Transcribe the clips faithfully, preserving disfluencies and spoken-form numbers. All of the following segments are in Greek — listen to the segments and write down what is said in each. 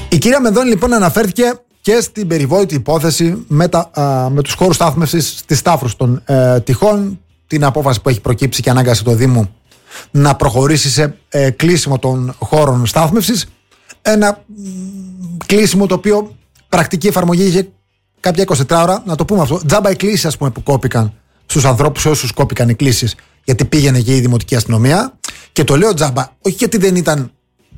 Η κυρία Μενδώνη λοιπόν αναφέρθηκε και στην περιβόητη υπόθεση με, τα, α, με τους χώρους στάθμευσης στις Σταύρους των ε, Τυχών, την απόφαση που έχει προκύψει και ανάγκασε το Δήμο να προχωρήσει σε ε, κλείσιμο των χώρων στάθμευσης. Ένα μ, κλείσιμο το οποίο πρακτική εφαρμογή είχε κάποια εικοσιτετρά ώρα, να το πούμε αυτό. Τζάμπα οι κλήσεις, ας πούμε, που κόπηκαν στους ανθρώπους, όσους κόπηκαν οι κλήσεις, γιατί πήγαινε και η Δημοτική Αστυνομία. Και το λέω τζάμπα, όχι γιατί δεν ήταν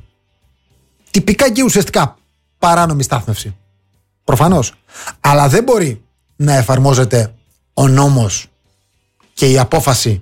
τυπικά και ουσιαστικά παράνομη στάθμευση. Προφανώς. Αλλά δεν μπορεί να εφαρμόζεται ο νόμος και η απόφαση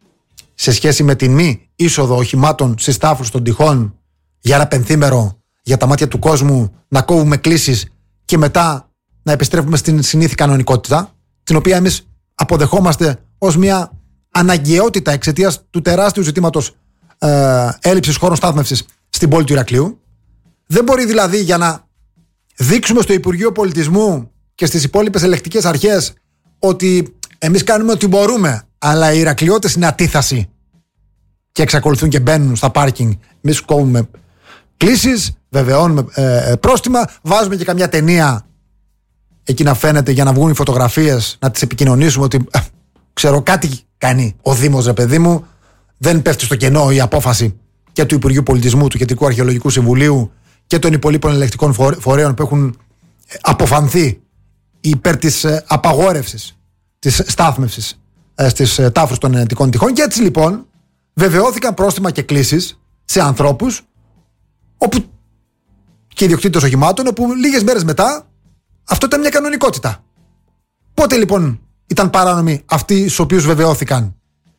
σε σχέση με την μη είσοδο οχημάτων στις Σταύρους των Τυχών για ένα πενθήμερο για τα μάτια του κόσμου, να κόβουμε κλήσεις και μετά να επιστρέφουμε στην συνήθη κανονικότητα, την οποία εμείς αποδεχόμαστε ως μια αναγκαιότητα εξαιτίας του τεράστιου ζητήματος ε, έλλειψης χώρων στάθμευσης στην πόλη του Ηρακλείου. Δεν μπορεί δηλαδή για να δείξουμε στο Υπουργείο Πολιτισμού και στις υπόλοιπες ελεκτικές αρχές ότι εμείς κάνουμε ό,τι μπορούμε, αλλά οι Ηρακλειώτες είναι ατίθασοι και εξακολουθούν και μπαίνουν στα πάρκινγκ. Εμείς κόβουμε κλήσεις, βεβαιώνουμε ε, πρόστιμα, βάζουμε και καμιά ταινία εκεί να φαίνεται για να βγουν οι φωτογραφίες, να τις επικοινωνήσουμε ότι ε, ξέρω κάτι κάνει ο Δήμος, ρε παιδί μου. Δεν πέφτει στο κενό η απόφαση και του Υπουργείου Πολιτισμού, του Κεντρικού Αρχαιολογικού Συμβουλίου και των υπολείπων ελεκτικών φορέων που έχουν αποφανθεί υπέρ της απαγόρευσης της στάθμευσης στις Τάφρους των Ενετικών Τυχών. Και έτσι λοιπόν βεβαιώθηκαν πρόστιμα και κλήσεις σε ανθρώπους όπου και ιδιοκτήτες οχημάτων, όπου λίγες μέρες μετά αυτό ήταν μια κανονικότητα. Πότε λοιπόν ήταν παράνομοι αυτοί στους οποίους βεβαιώθηκαν?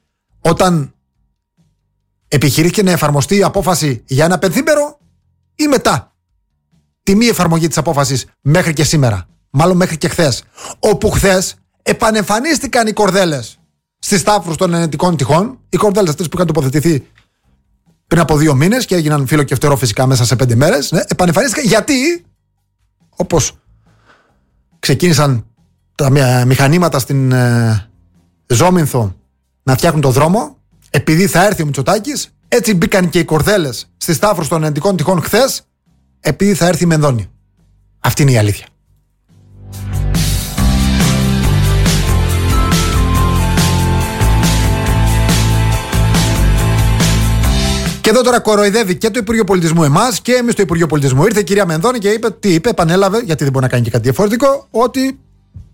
Όταν επιχειρήθηκε να εφαρμοστεί η απόφαση για ένα πενθήμερο ή μετά τη μη εφαρμογή της απόφασης μέχρι και σήμερα, μάλλον μέχρι και χθες, όπου χθες επανεμφανίστηκαν οι κορδέλες στις Σταύρους των Ενετικών Τυχών, οι κορδέλες αυτές που είχαν τοποθετηθεί πριν από δύο μήνες και έγιναν φύλλο και φτερό φυσικά μέσα σε πέντε μέρες. Ναι, επανεμφανίστηκαν γιατί, όπως ξεκίνησαν τα μηχανήματα στην ε, Ζόμινθο να φτιάχνουν το δρόμο, επειδή θα έρθει ο Μητσοτάκης, έτσι μπήκαν και οι κορδέλες στις Σταύρους των Ενετικών Τυχών χθες, επειδή θα έρθει η Μενδώνη. Αυτή είναι η αλήθεια. Και εδώ τώρα κοροϊδεύει και το Υπουργείο Πολιτισμού εμάς και εμείς το Υπουργείο Πολιτισμού. Ήρθε η κυρία Μενδώνη και είπε, τι είπε, επανέλαβε, γιατί δεν μπορεί να κάνει και κάτι διαφορετικό, ότι